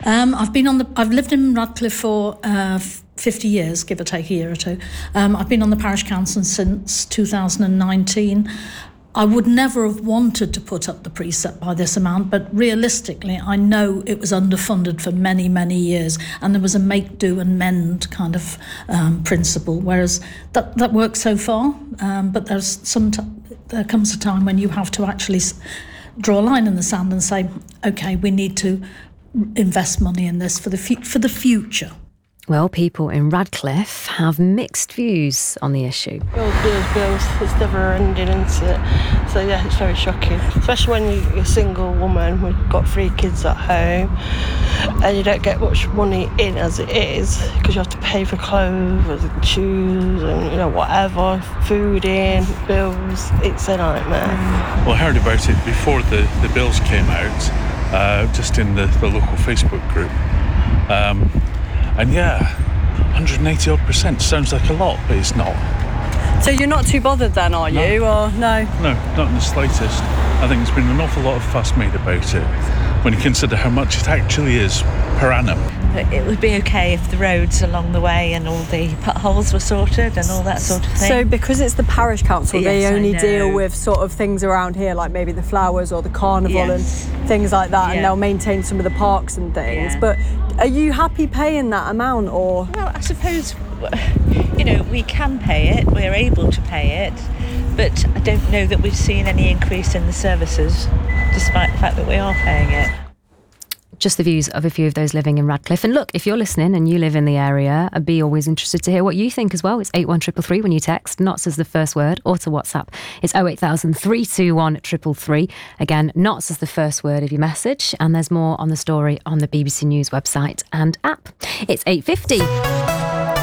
I've lived in Radcliffe for 50 years, give or take a year or two. I've been on the parish council since 2019. I would never have wanted to put up the precept by this amount, but realistically, I know it was underfunded for many, many years, and there was a make, do and mend kind of principle, whereas that works so far, but there comes a time when you have to actually draw a line in the sand and say, OK, we need to invest money in this for the future. Well, people in Radcliffe have mixed views on the issue. Bills, it's never ending, isn't it? So yeah, it's very shocking, especially when you're a single woman, we've got 3 kids at home and you don't get much money in as it is because you have to pay for clothes and shoes and whatever, food in, bills. It's a nightmare. Well, I heard about it before the bills came out, just in the local Facebook group. And yeah, 180 odd % sounds like a lot, but it's not. So you're not too bothered then, are you? Or no? No, not in the slightest. I think there's been an awful lot of fuss made about it when you consider how much it actually is per annum. It would be okay if the roads along the way and all the potholes were sorted and all that sort of thing. So because it's the parish council, Yes, they only I know. deal with sort of things around here, like maybe the flowers or the carnival and things like that, and they'll maintain some of the parks and things. Yeah. But are you happy paying that amount, or? Well, I suppose, we can pay it, we're able to pay it, but I don't know that we've seen any increase in the services, despite the fact that we are paying it. Just the views of a few of those living in Radcliffe. And look, if you're listening and you live in the area, I'd be always interested to hear what you think as well. It's 81333 when you text, NOTS as the first word, or to WhatsApp. It's 08000 321 333. Again, NOTS as the first word of your message. And there's more on the story on the BBC News website and app. It's 8:50.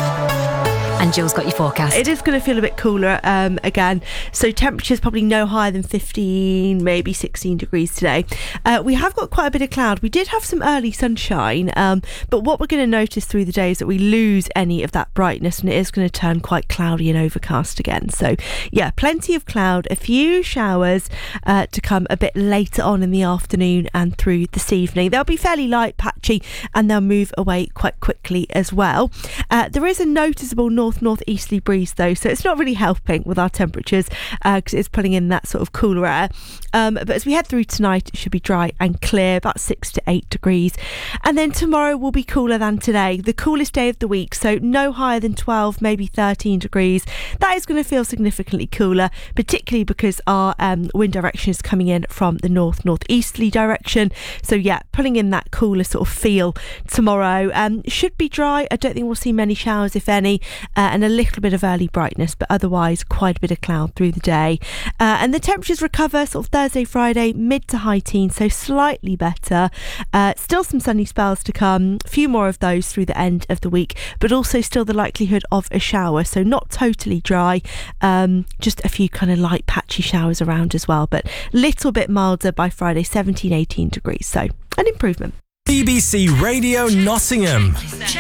And Jill's got your forecast. It is going to feel a bit cooler again. So temperatures probably no higher than 15, maybe 16 degrees today. We have got quite a bit of cloud. We did have some early sunshine, but what we're going to notice through the day is that we lose any of that brightness, and it is going to turn quite cloudy and overcast again. So yeah, plenty of cloud, a few showers to come a bit later on in the afternoon and through this evening. They'll be fairly light, patchy, and they'll move away quite quickly as well. There is a noticeable northeasterly breeze though, so it's not really helping with our temperatures because it's pulling in that sort of cooler air, but as we head through tonight, it should be dry and clear, about 6 to 8 degrees, and then tomorrow will be cooler than today, the coolest day of the week, so no higher than 12, maybe 13 degrees. That is going to feel significantly cooler, particularly because our wind direction is coming in from the northeasterly direction, so yeah, pulling in that cooler sort of feel tomorrow. Should be dry. I don't think we'll see many showers, if any, and a little bit of early brightness, but otherwise quite a bit of cloud through the day. And the temperatures recover sort of Thursday, Friday, mid to high teens, so slightly better. Still some sunny spells to come, a few more of those through the end of the week, but also still the likelihood of a shower, so not totally dry, just a few kind of light patchy showers around as well, but little bit milder by Friday, 17, 18 degrees, so an improvement. BBC Radio Nottingham.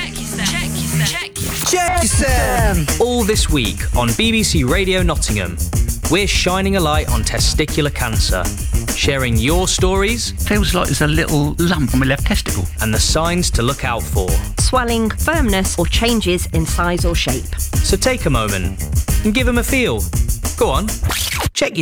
Check yourself. All this week on BBC Radio Nottingham, we're shining a light on testicular cancer, sharing your stories. Feels like there's a little lump on my left testicle. And the signs to look out for. Swelling, firmness, or changes in size or shape. So take a moment and give them a feel. Go on, check your